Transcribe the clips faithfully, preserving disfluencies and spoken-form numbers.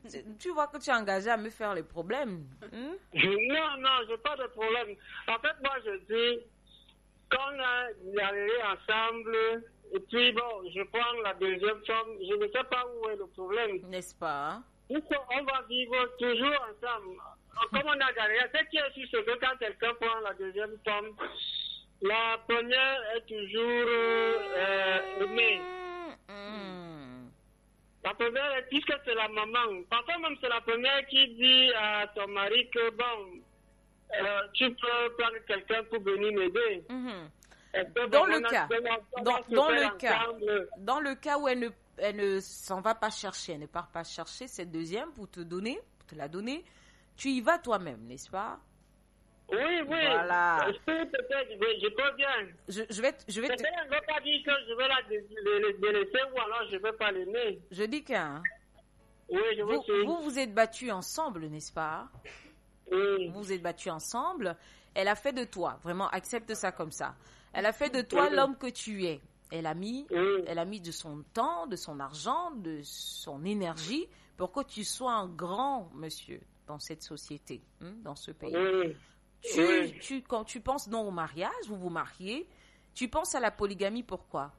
Tu vois que tu es engagé à me faire les problèmes. Hein? Non, non, j'ai pas de problème. En fait, moi, je dis, quand on a galéré ensemble, et puis bon, je prends la deuxième femme, je ne sais pas où est le problème. N'est-ce pas? On va vivre toujours ensemble. Comme on a galéré, ce qui est sûr, c'est que quand quelqu'un prend la deuxième femme, la première est toujours euh, aimée. Mm. La première est, puisque c'est la maman, parfois même c'est la première qui dit à ton mari que bon, euh, tu peux prendre quelqu'un pour venir m'aider. Mm-hmm. Dans le cas, dans, dans le cas, dans le cas où elle ne, elle ne s'en va pas chercher, elle ne part pas chercher cette deuxième pour te donner, pour te la donner, tu y vas toi-même, n'est-ce pas? Oui, oui. Voilà. Je peux peut-être, je peux bien. Je, je vais, je vais. Te... Je ne veux pas dire que je vais la délaisser ou alors je ne vais pas l'aimer. Je dis qu'un. Oui, je vous, veux vous vous êtes battus ensemble, n'est-ce pas? Oui. Vous vous êtes battus ensemble. Elle a fait de toi, vraiment, accepte ça comme ça. Elle a fait de toi oui. l'homme que tu es. Elle a mis, oui. elle a mis de son temps, de son argent, de son énergie pour que tu sois un grand monsieur dans cette société, hein, dans ce pays. Oui. Tu, oui. tu, quand tu penses non au mariage, vous vous mariez, tu penses à la polygamie, pourquoi?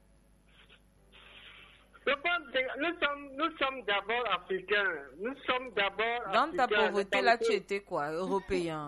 Je pense que nous sommes, nous sommes d'abord africains. Nous sommes d'abord Dans africains. ta pauvreté, là, tu étais quoi? Européen?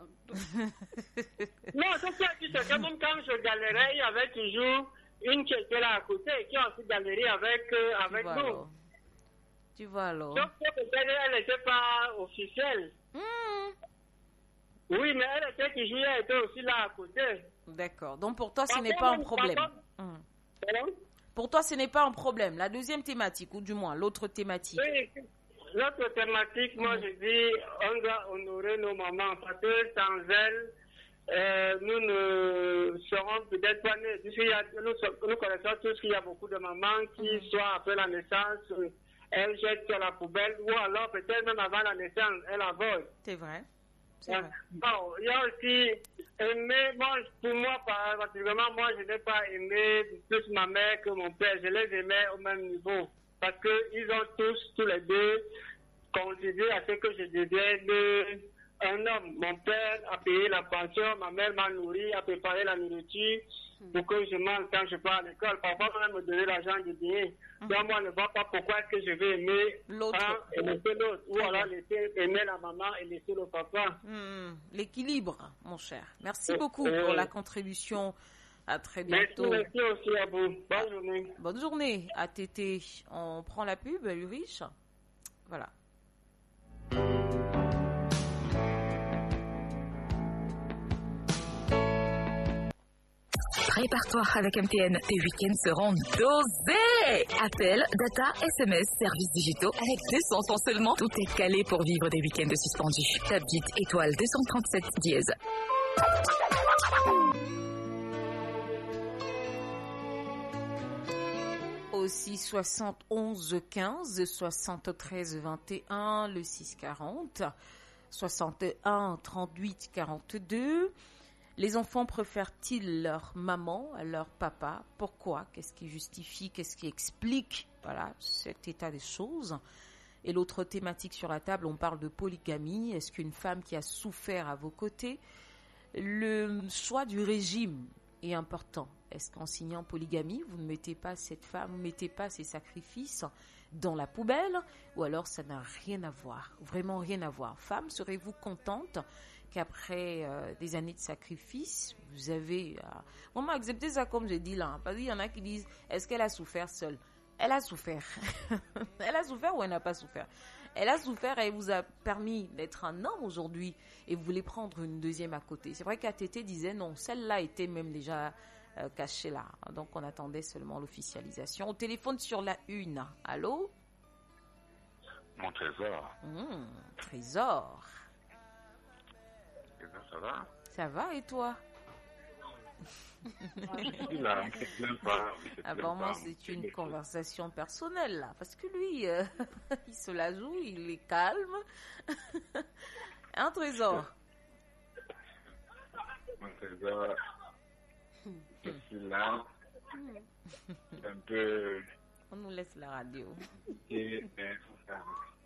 Non, c'est ça qui se fait. Même quand je galérais, il y avait toujours une qui était là à côté qui a aussi galéré avec, euh, avec tu nous. Alors. Tu vois alors. Sauf que peut-être elle n'était pas officielle. Mmh. Oui, mais elle était toujours, elle était aussi là à côté. D'accord. Donc pour toi, ce n'est pas un problème. Mmh. Pardon? Pour toi, ce n'est pas un problème. La deuxième thématique, ou du moins l'autre thématique. Oui, l'autre thématique, moi, mmh. je dis, on doit honorer nos mamans parce que sans elles, euh, nous ne serons peut-être pas nés. Nous, nous connaissons tous qu'il y a beaucoup de mamans qui, mmh. soit après la naissance, elles jettent sur la poubelle, ou alors peut-être même avant la naissance, elles avortent. C'est vrai. Ouais. Bon, il y a aussi aimer, moi, pour moi, particulièrement, moi, je n'ai pas aimé plus ma mère que mon père. Je les aimais au même niveau. Parce qu'ils ont tous, tous les deux, contribué à ce que je devienne un homme. Mon père a payé la pension, ma mère m'a nourri, a préparé la nourriture pour que je mange quand je pars à l'école. Parfois, même me donner l'argent de dîner. Mm-hmm. Donc, moi, je ne vois pas pourquoi est-ce que je vais aimer l'autre et laisser l'autre. Ou alors laisser aimer la maman et laisser le papa. Mm, l'équilibre, mon cher. Merci euh, beaucoup euh, pour la contribution. À très bientôt. Merci, merci aussi à vous. Bonne journée. Bonne journée à Tété. On prend la pub, Ulrich. Voilà. Prépare-toi avec M T N, tes week-ends seront dosés. Appel, data, S M S, services digitaux avec deux cents francs seulement. Tout est calé pour vivre des week-ends suspendus. Tape vite étoile deux cent trente-sept dièse. Aussi soixante-onze quinze, soixante-treize vingt et un, le six quarante, soixante et un trente-huit quarante-deux. Les enfants préfèrent-ils leur maman à leur papa? Pourquoi? Qu'est-ce qui justifie? Qu'est-ce qui explique, voilà, cet état des choses? Et l'autre thématique sur la table, on parle de polygamie. Est-ce qu'une femme qui a souffert à vos côtés, le choix du régime est important? Est-ce qu'en signant polygamie, vous ne mettez pas cette femme, vous ne mettez pas ses sacrifices dans la poubelle? Ou alors ça n'a rien à voir, vraiment rien à voir. Femme, serez-vous contente qu'après euh, des années de sacrifice, vous avez... Euh, vraiment accepté ça comme je dis là. Hein, parce qu'il y en a qui disent, est-ce qu'elle a souffert seule? Elle a souffert. Elle a souffert ou elle n'a pas souffert? Elle a souffert et elle vous a permis d'être un homme aujourd'hui et vous voulez prendre une deuxième à côté. C'est vrai qu'A T T disait non, celle-là était même déjà euh, cachée là. Donc on attendait seulement l'officialisation. Au téléphone sur la une. Allô? Mon trésor. Mmh, trésor. Ça va? Ça va et toi? Là, apparemment c'est une conversation personnelle là, parce que lui euh, il se la joue, il est calme. Un trésor. Mon trésor, je suis là, un peu. On nous laisse la radio. Et, mais,